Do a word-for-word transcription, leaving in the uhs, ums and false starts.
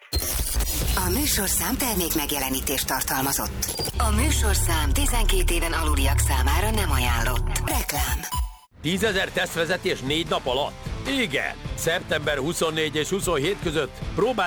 A műsorszám termék megjelenítést tartalmazott. A műsorszám tizenkét éven aluliak számára nem ajánlott. Reklám. Tízezer tesztvezetés négy nap alatt? Igen! szeptember huszonnégy és huszonhét között próbálj